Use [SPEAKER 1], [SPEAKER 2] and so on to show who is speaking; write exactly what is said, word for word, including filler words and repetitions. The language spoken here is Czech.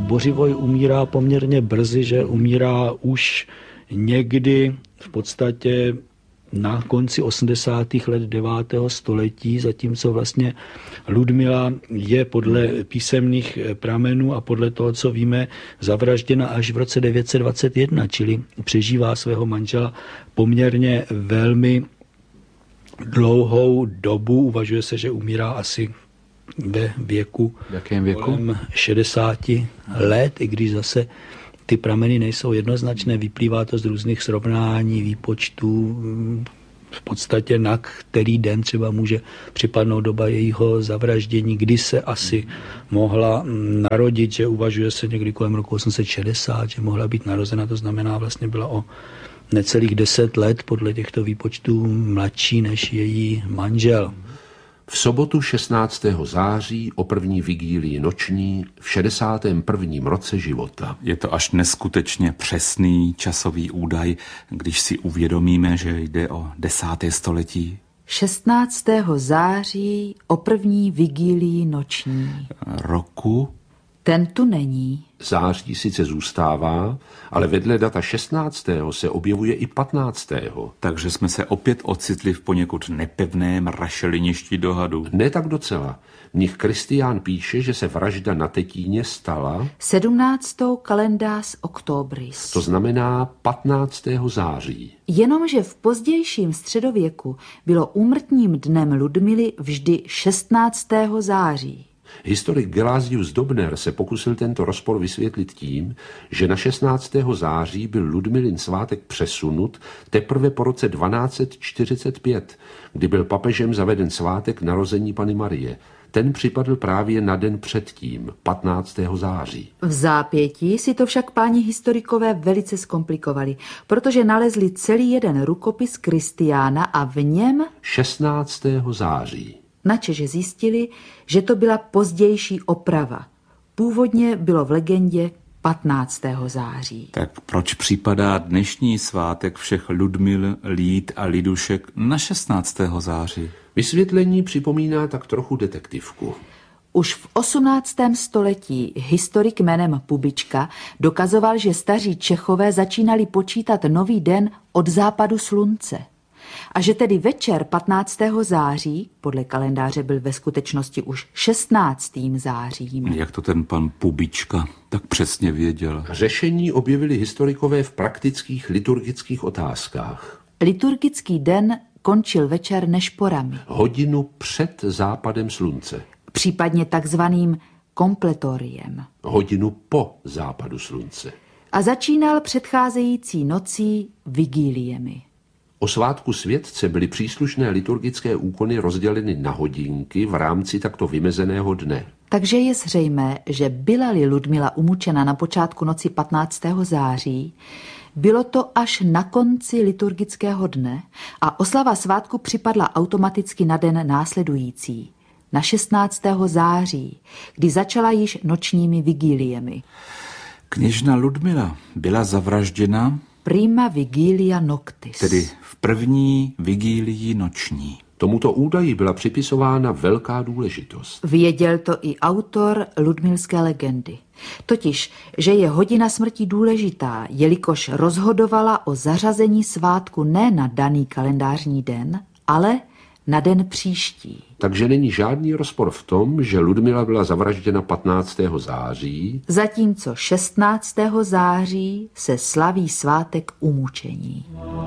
[SPEAKER 1] Bořivoj umírá poměrně brzy, že umírá už někdy v podstatě na konci osmdesátých let devátého století, zatímco vlastně Ludmila je podle písemných pramenů a podle toho, co víme, zavražděna až v roce devět set dvacet jedna, čili přežívá svého manžela poměrně velmi dlouhou dobu. Uvažuje se, že umírá asi ve věku,
[SPEAKER 2] Jakém věku?
[SPEAKER 1] kolem šedesáti let, i když zase ty prameny nejsou jednoznačné, vyplývá to z různých srovnání, výpočtů, v podstatě na který den třeba může připadnout doba jejího zavraždění, kdy se asi mohla narodit, že uvažuje se někdy kolem roku osm set šedesát, že mohla být narozena, to znamená vlastně byla o necelých deset let podle těchto výpočtů mladší než její manžel.
[SPEAKER 3] V sobotu šestnáctého září o první vigílii noční v šedesátém prvním roce života.
[SPEAKER 4] Je to až neskutečně přesný časový údaj, když si uvědomíme, že jde o desáté století.
[SPEAKER 5] šestnáctého září o první vigílii noční.
[SPEAKER 4] Roku?
[SPEAKER 5] Ten tu není.
[SPEAKER 3] Září sice zůstává, ale vedle data šestnáctého se objevuje i patnáctého
[SPEAKER 4] Takže jsme se opět ocitli v poněkud nepevném rašeliništi dohadu.
[SPEAKER 3] Ne tak docela. Mnich Kristián píše, že se vražda na Tetíně stala
[SPEAKER 5] sedmnáctého kalendář oktobris.
[SPEAKER 3] To znamená patnáctého září.
[SPEAKER 5] Jenomže v pozdějším středověku bylo úmrtním dnem Ludmily vždy šestnáctého září.
[SPEAKER 3] Historik Gelasius Dobner se pokusil tento rozpor vysvětlit tím, že na šestnáctého září byl Ludmilin svátek přesunut teprve po roce dvanáct set čtyřicet pět, kdy byl papežem zaveden svátek narození Panny Marie. Ten připadl právě na den předtím, patnáctého září.
[SPEAKER 5] V zápětí si to však páni historikové velice zkomplikovali, protože nalezli celý jeden rukopis Kristiána a v něm
[SPEAKER 3] šestnáctého září.
[SPEAKER 5] načeže zjistili, že to byla pozdější oprava. Původně bylo v legendě patnáctého září.
[SPEAKER 4] Tak proč připadá dnešní svátek všech Ludmil, Lít a Lidušek na šestnáctého září?
[SPEAKER 3] Vysvětlení připomíná tak trochu detektivku.
[SPEAKER 5] Už v osmnáctém století historik jménem Pubička dokazoval, že staří Čechové začínali počítat nový den od západu slunce. A že tedy večer patnáctého září, podle kalendáře byl ve skutečnosti už šestnáctým zářím.
[SPEAKER 4] Jak to ten pan Pubička tak přesně věděl?
[SPEAKER 3] Řešení objevili historikové v praktických liturgických otázkách.
[SPEAKER 5] Liturgický den končil večer nešporami.
[SPEAKER 3] Hodinu před západem slunce.
[SPEAKER 5] Případně takzvaným kompletoriem.
[SPEAKER 3] Hodinu po západu slunce.
[SPEAKER 5] A začínal předcházející nocí vigíliemi.
[SPEAKER 3] O svátku světce byly příslušné liturgické úkony rozděleny na hodinky v rámci takto vymezeného dne.
[SPEAKER 5] Takže je zřejmé, že byla-li Ludmila umučena na počátku noci patnáctého září, bylo to až na konci liturgického dne a oslava svátku připadla automaticky na den následující, na šestnáctého září, kdy začala již nočními vigíliemi.
[SPEAKER 4] Kněžna Ludmila byla zavražděna
[SPEAKER 5] Prima vigilia noctis.
[SPEAKER 4] tedy v první vigílii noční.
[SPEAKER 3] Tomuto údaji byla připisována velká důležitost.
[SPEAKER 5] Věděl to i autor Ludmilské legendy. Totiž, že je hodina smrti důležitá, jelikož rozhodovala o zařazení svátku ne na daný kalendářní den, ale na den příští.
[SPEAKER 3] Takže není žádný rozpor v tom, že Ludmila byla zavražděna patnáctého září,
[SPEAKER 5] Zatímco šestnáctého září se slaví svátek umučení.